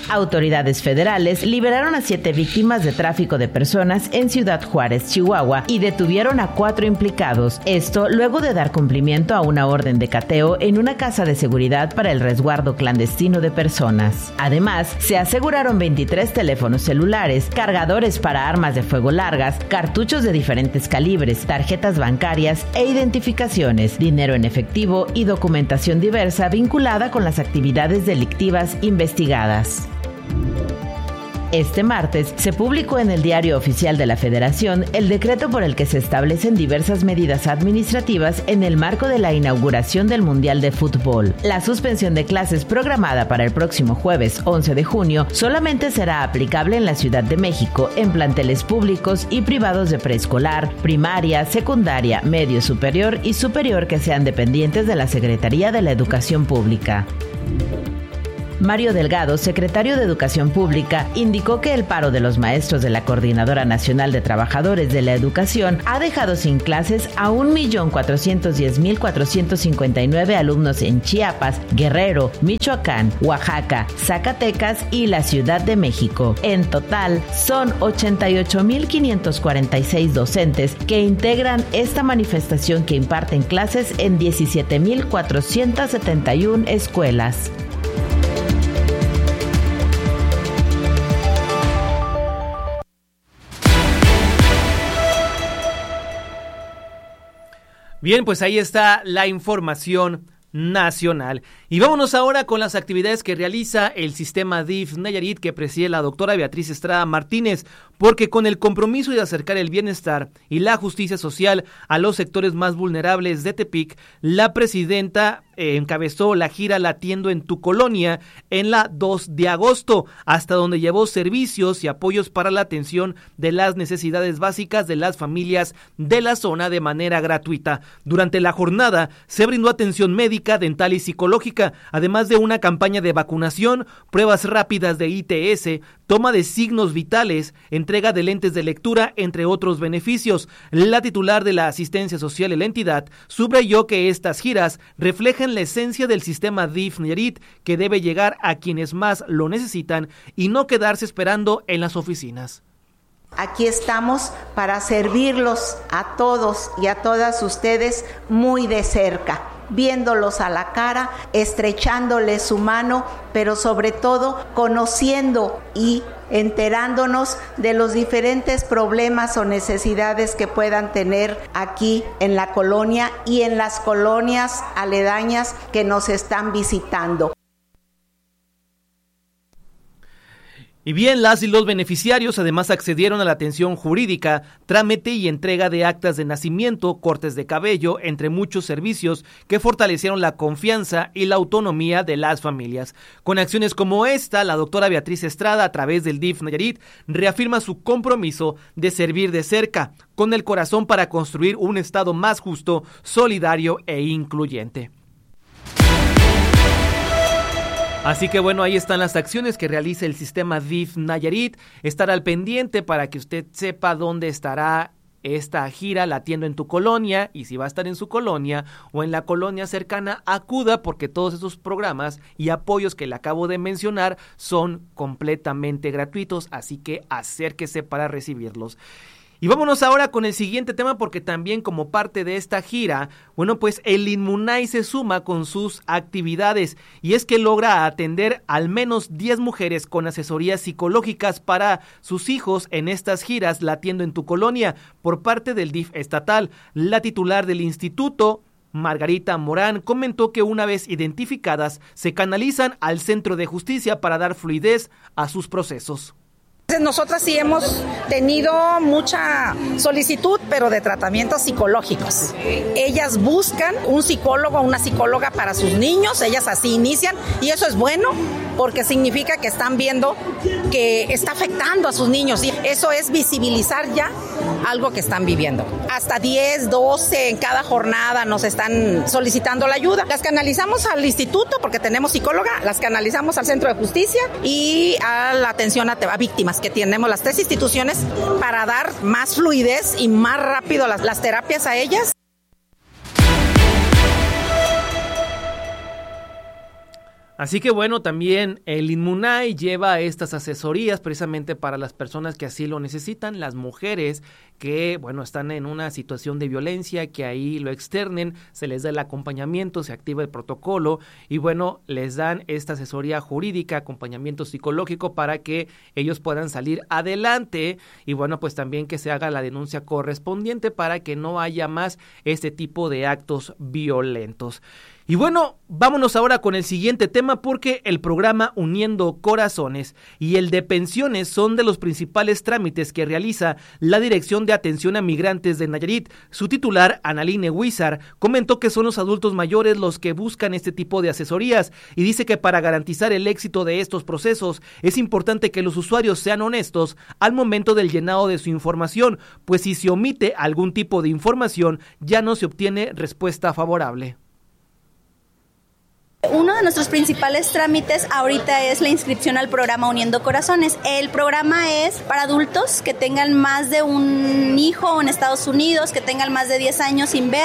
Autoridades federales liberaron a 7 víctimas de tráfico de personas en Ciudad Juárez, Chihuahua, y detuvieron a 4 implicados. Esto luego de dar cumplimiento a una orden de cateo en una casa de seguridad para el resguardo clandestino de personas. Además, se aseguraron 23 teléfonos celulares, cargadores para armas de fuego largas, cartuchos de diferentes calibres, tarjetas bancarias e identificaciones, dinero en efectivo y documentación diversa vinculada con las actividades delictivas investigadas. Este martes se publicó en el Diario Oficial de la Federación el decreto por el que se establecen diversas medidas administrativas en el marco de la inauguración del Mundial de Fútbol. La suspensión de clases programada para el próximo jueves 11 de junio solamente será aplicable en la Ciudad de México en planteles públicos y privados de preescolar, primaria, secundaria, medio superior y superior que sean dependientes de la Secretaría de la Educación Pública. Mario Delgado, secretario de Educación Pública, indicó que el paro de los maestros de la Coordinadora Nacional de Trabajadores de la Educación ha dejado sin clases a 1,410,459 alumnos en Chiapas, Guerrero, Michoacán, Oaxaca, Zacatecas y la Ciudad de México. En total, son 88,546 docentes que integran esta manifestación que imparten clases en 17,471 escuelas. Bien, pues ahí está la información nacional. Y vámonos ahora con las actividades que realiza el sistema DIF Nayarit que preside la doctora Beatriz Estrada Martínez, porque con el compromiso de acercar el bienestar y la justicia social a los sectores más vulnerables de Tepic, la presidenta encabezó la gira Latiendo en tu Colonia en la 2 de agosto, hasta donde llevó servicios y apoyos para la atención de las necesidades básicas de las familias de la zona de manera gratuita. Durante la jornada se brindó atención médica, dental y psicológica, además de una campaña de vacunación, pruebas rápidas de ITS, toma de signos vitales, entrega de lentes de lectura, entre otros beneficios. La titular de la asistencia social en la entidad subrayó que estas giras reflejan la esencia del sistema DIF Nayarit, que debe llegar a quienes más lo necesitan y no quedarse esperando en las oficinas. Aquí estamos para servirlos a todos y a todas ustedes muy de cerca, viéndolos a la cara, estrechándoles su mano, pero sobre todo conociendo y enterándonos de los diferentes problemas o necesidades que puedan tener aquí en la colonia y en las colonias aledañas que nos están visitando. Y bien, las y los beneficiarios además accedieron a la atención jurídica, trámite y entrega de actas de nacimiento, cortes de cabello, entre muchos servicios que fortalecieron la confianza y la autonomía de las familias. Con acciones como esta, la doctora Beatriz Estrada, a través del DIF Nayarit, reafirma su compromiso de servir de cerca, con el corazón para construir un estado más justo, solidario e incluyente. Así que bueno, ahí están las acciones que realiza el sistema DIF Nayarit. Estar al pendiente para que usted sepa dónde estará esta gira Latiendo en tu Colonia, y si va a estar en su colonia o en la colonia cercana, acuda, porque todos esos programas y apoyos que le acabo de mencionar son completamente gratuitos, así que acérquese para recibirlos. Y vámonos ahora con el siguiente tema, porque también como parte de esta gira, bueno, pues el Inmunay se suma con sus actividades, y es que logra atender al menos 10 mujeres con asesorías psicológicas para sus hijos en estas giras Latiendo en tu Colonia por parte del DIF estatal. La titular del instituto, Margarita Morán, comentó que una vez identificadas se canalizan al centro de justicia para dar fluidez a sus procesos. Nosotras sí hemos tenido mucha solicitud, pero de tratamientos psicológicos. Ellas buscan un psicólogo o una psicóloga para sus niños, ellas así inician, y eso es bueno porque significa que están viendo que está afectando a sus niños, y eso es visibilizar ya algo que están viviendo. Hasta 10, 12 en cada jornada nos están solicitando la ayuda. Las canalizamos al instituto porque tenemos psicóloga, las canalizamos al centro de justicia y a la atención a víctimas, que tenemos las 3 instituciones para dar más fluidez y más rápido las terapias a ellas. Así que bueno, también el Inmunay lleva estas asesorías precisamente para las personas que así lo necesitan, las mujeres que, bueno, están en una situación de violencia, que ahí lo externen, se les da el acompañamiento, se activa el protocolo y bueno, les dan esta asesoría jurídica, acompañamiento psicológico para que ellos puedan salir adelante y bueno, pues también que se haga la denuncia correspondiente para que no haya más este tipo de actos violentos. Y bueno, vámonos ahora con el siguiente tema porque el programa Uniendo Corazones y el de pensiones son de los principales trámites que realiza la Dirección de Atención a Migrantes de Nayarit. Su titular, Analine Huizar, comentó que son los adultos mayores los que buscan este tipo de asesorías y dice que para garantizar el éxito de estos procesos es importante que los usuarios sean honestos al momento del llenado de su información, pues si se omite algún tipo de información ya no se obtiene respuesta favorable. Uno de nuestros principales trámites ahorita es la inscripción al programa Uniendo Corazones. El programa es para adultos que tengan más de un hijo en Estados Unidos, que tengan más de 10 años sin ver.